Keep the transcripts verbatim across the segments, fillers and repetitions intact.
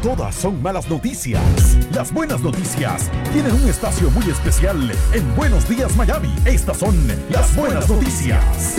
todas son malas noticias. Las buenas noticias tienen un espacio muy especial en Buenos Días Miami. Estas son las buenas noticias.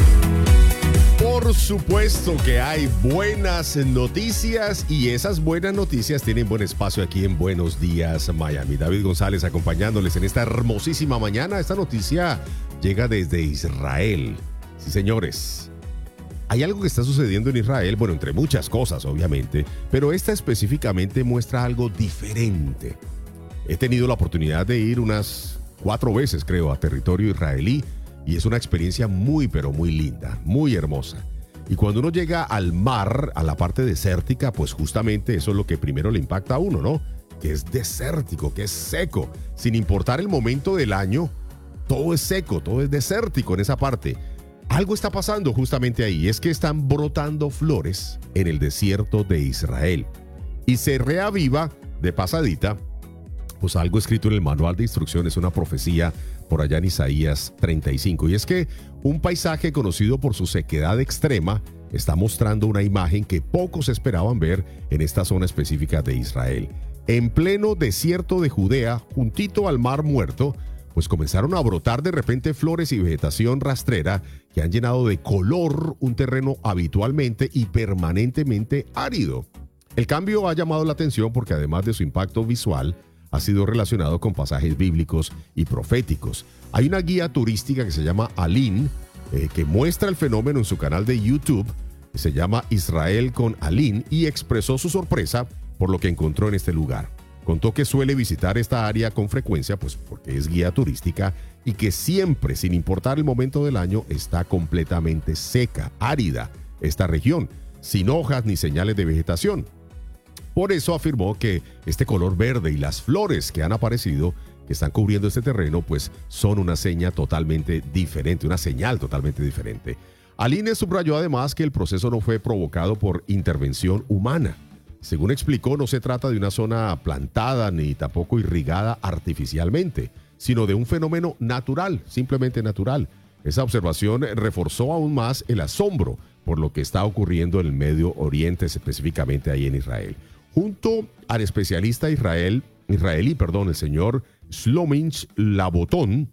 Por supuesto que hay buenas noticias y esas buenas noticias tienen buen espacio aquí en Buenos Días Miami. David González acompañándoles en esta hermosísima mañana. Esta noticia llega desde Israel. Sí, señores. Hay algo que está sucediendo en Israel, bueno, entre muchas cosas, obviamente, pero esta específicamente muestra algo diferente. He tenido la oportunidad de ir unas cuatro veces, creo, a territorio israelí. Y es una experiencia muy, pero muy linda, muy hermosa. Y cuando uno llega al mar, a la parte desértica, pues justamente eso es lo que primero le impacta a uno, ¿no? Que es desértico, que es seco. Sin importar el momento del año, todo es seco, todo es desértico en esa parte. Algo está pasando justamente ahí, es que están brotando flores en el desierto de Israel. Y se reaviva de pasadita, pues algo escrito en el manual de instrucciones, una profecía por allá en Isaías treinta y cinco. Y es que un paisaje conocido por su sequedad extrema está mostrando una imagen que pocos esperaban ver en esta zona específica de Israel. En pleno desierto de Judea, juntito al Mar Muerto, pues comenzaron a brotar de repente flores y vegetación rastrera que han llenado de color un terreno habitualmente y permanentemente árido. El cambio ha llamado la atención porque además de su impacto visual, ha sido relacionado con pasajes bíblicos y proféticos. Hay una guía turística que se llama Alin, eh, que muestra el fenómeno en su canal de YouTube, que se llama Israel con Alin, y expresó su sorpresa por lo que encontró en este lugar. Contó que suele visitar esta área con frecuencia, pues porque es guía turística, y que siempre, sin importar el momento del año, está completamente seca, árida, esta región, sin hojas ni señales de vegetación. Por eso afirmó que este color verde y las flores que han aparecido, que están cubriendo este terreno, pues son una seña totalmente diferente, una señal totalmente diferente. Aline subrayó además que el proceso no fue provocado por intervención humana. Según explicó, no se trata de una zona plantada ni tampoco irrigada artificialmente, sino de un fenómeno natural, simplemente natural. Esa observación reforzó aún más el asombro por lo que está ocurriendo en el Medio Oriente, específicamente ahí en Israel. Junto al especialista Israel, israelí, perdón, el señor Shlominch Labotón,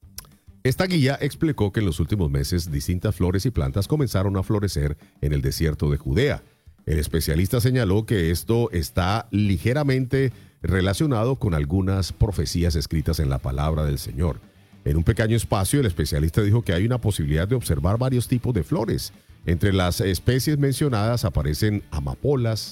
esta guía explicó que en los últimos meses distintas flores y plantas comenzaron a florecer en el desierto de Judea. El especialista señaló que esto está ligeramente relacionado con algunas profecías escritas en la palabra del Señor. En un pequeño espacio, el especialista dijo que hay una posibilidad de observar varios tipos de flores. Entre las especies mencionadas aparecen amapolas,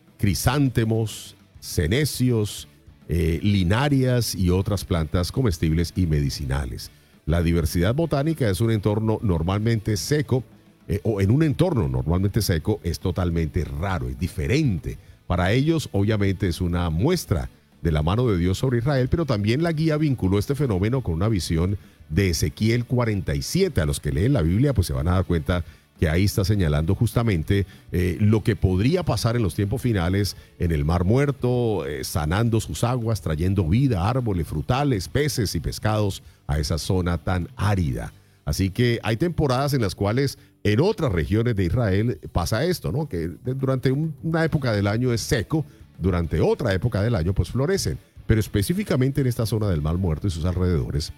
crisántemos, cenecios, eh, linarias y otras plantas comestibles y medicinales. La diversidad botánica es un entorno normalmente seco, eh, o en un entorno normalmente seco es totalmente raro, es diferente. Para ellos, obviamente, es una muestra de la mano de Dios sobre Israel, pero también la guía vinculó este fenómeno con una visión de Ezequiel cuarenta y siete. A los que leen la Biblia, pues se van a dar cuenta que ahí está señalando justamente eh, lo que podría pasar en los tiempos finales en el Mar Muerto, eh, sanando sus aguas, trayendo vida, árboles, frutales, peces y pescados a esa zona tan árida. Así que hay temporadas en las cuales en otras regiones de Israel pasa esto, ¿no? Que durante un, una época del año es seco, durante otra época del año pues florecen. Pero específicamente en esta zona del Mar Muerto y sus alrededores,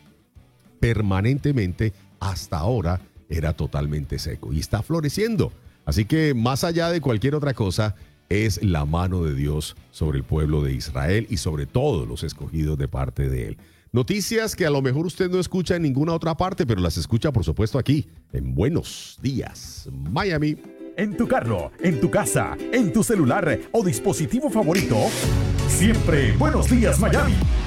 permanentemente hasta ahora era totalmente seco y está floreciendo. Así que más allá de cualquier otra cosa, es la mano de Dios sobre el pueblo de Israel y sobre todos los escogidos de parte de Él. Noticias que a lo mejor usted no escucha en ninguna otra parte, pero las escucha por supuesto aquí, en Buenos Días Miami. En tu carro, en tu casa, en tu celular o dispositivo favorito, siempre Buenos Días Miami.